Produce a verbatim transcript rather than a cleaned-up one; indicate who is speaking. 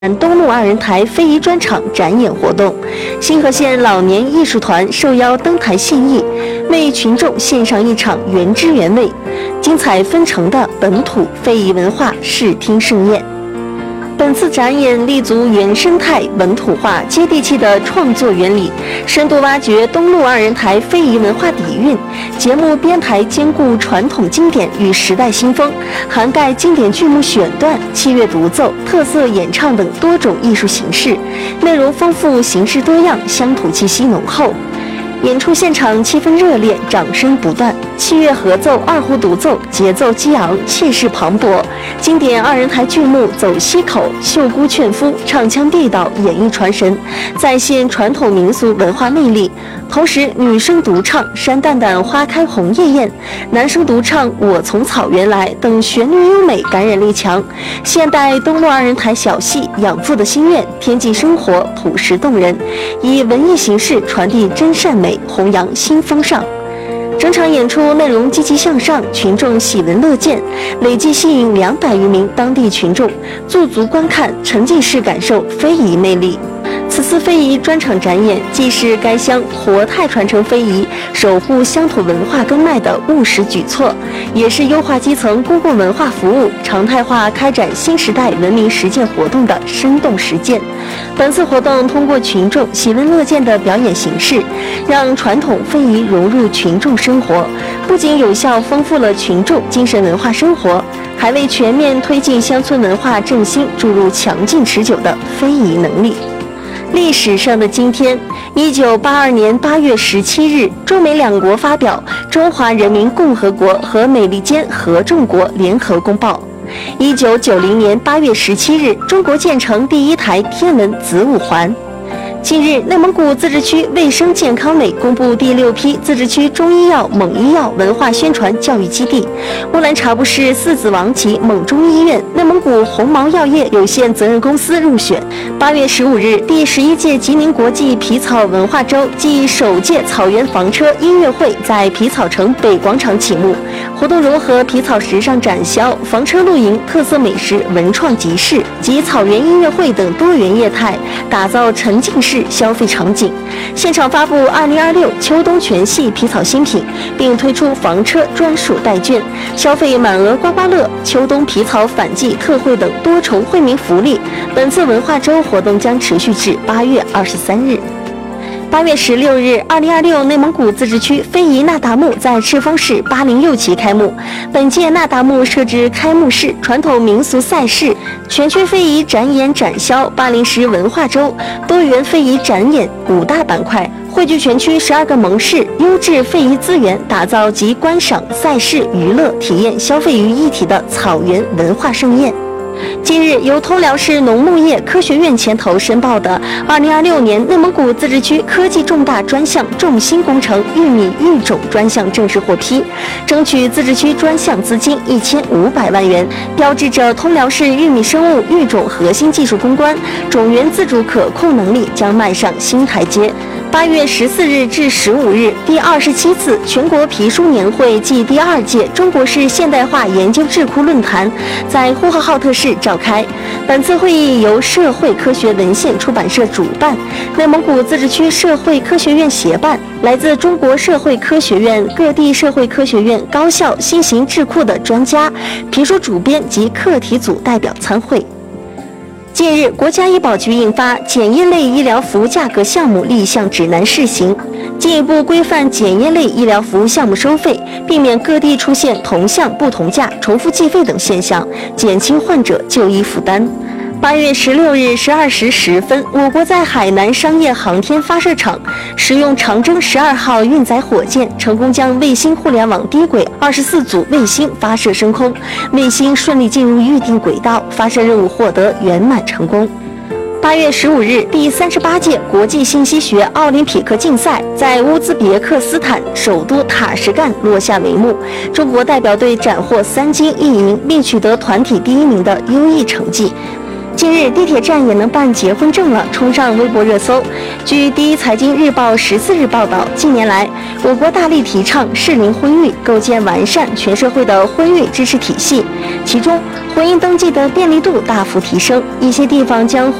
Speaker 1: 东路二人台非遗专场展演活动，新河县老年艺术团受邀登台献艺，为群众献上一场原汁原味、精彩纷呈的本土非遗文化视听盛宴。本次展演立足原生态、本土化、接地气的创作原理，深度挖掘东路二人台非遗文化底蕴。节目编排兼顾传统经典与时代新风，涵盖经典剧目选段、器乐独奏、特色演唱等多种艺术形式，内容丰富，形式多样，乡土气息浓厚。演出现场气氛热烈，掌声不断，器乐合奏、二胡独奏，节奏激昂，气势磅礴。经典二人台剧目《走西口》《秀姑劝夫》唱腔地道，演绎传神，再现传统民俗文化魅力。同时，女生独唱《山蛋蛋花开红叶艳》，男生独唱《我从草原来》等旋律优美，感染力强。现代东路二人台小戏《养父的心愿》，天际生活，朴实动人，以文艺形式传递真善美，弘扬新风尚。整场演出内容积极向上，群众喜闻乐见，累计吸引两百余名当地群众驻足观看，沉浸式感受非遗魅力。此次非遗专场展演，既是该乡活态传承非遗、守护乡土文化根脉的务实举措，也是优化基层公共文化服务、常态化开展新时代文明实践活动的生动实践。本次活动通过群众喜闻乐见的表演形式，让传统非遗融入群众生活，不仅有效丰富了群众精神文化生活，还为全面推进乡村文化振兴注入强劲持久的非遗能力。历史上的今天，一九八二年八月十七日，中美两国发表《中华人民共和国和美利坚合众国联合公报》。一九九零年八月十七日，中国建成第一台天文子午环。近日，内蒙古自治区卫生健康委公布第六批自治区中医药、猛医药文化宣传教育基地，乌兰察布市四子王旗猛中医院、内蒙古红毛药业有限责任公司入选。八月十五日，第十一届吉林国际皮草文化周暨首届草原房车音乐会在皮草城北广场启幕。活动融合皮草时尚展销、房车露营、特色美食、文创集市及草原音乐会等多元业态，打造沉浸式消费场景。现场发布二零二六秋冬全系皮草新品，并推出房车专属代券，消费满额刮刮乐、秋冬皮草反季特惠等多重惠民福利。本次文化周活动将持续至八月二十三日。八月十六日，二零二六内蒙古自治区非遗那达慕在赤峰市八零六期开幕。本届那达慕设置开幕式、传统民俗赛事、全区非遗展演展销、八零时文化周、多元非遗展演五大板块，汇聚全区十二个盟市优质非遗资源，打造集观赏、赛事、娱乐、体验、消费于一体的草原文化盛宴。近日，由通辽市农牧业科学院牵头申报的二零二六年内蒙古自治区科技重大专项重心工程玉米育种专项正式获批，争取自治区专项资金一千五百万元，标志着通辽市玉米生物育种核心技术攻关、种源自主可控能力将迈上新台阶。八月十四日至十五日，第二十七次全国皮书年会暨第二届中国式现代化研究智库论坛在呼和浩特市召开。本次会议由社会科学文献出版社主办，内蒙古自治区社会科学院协办，来自中国社会科学院、各地社会科学院、高校、新型智库的专家、皮书主编及课题组代表参会。近日，国家医保局印发《检验类医疗服务价格项目立项指南》试行，进一步规范检验类医疗服务项目收费，避免各地出现同项不同价、重复计费等现象，减轻患者就医负担。八月十六日十二时十分，我国在海南商业航天发射场使用长征十二号运载火箭，成功将卫星互联网低轨二十四组卫星发射升空，卫星顺利进入预定轨道，发射任务获得圆满成功。八月十五日，第三十八届国际信息学奥林匹克竞赛在乌兹别克斯坦首都塔什干落下帷幕，中国代表队斩获三金一银，并取得团体第一名的优异成绩。 近日，地铁站也能办结婚证了，冲上微博热搜。据第一财经日报十四日报道，近年来，我国大力提倡适龄婚育，构建完善全社会的婚育支持体系，其中婚姻登记的便利度大幅提升，一些地方将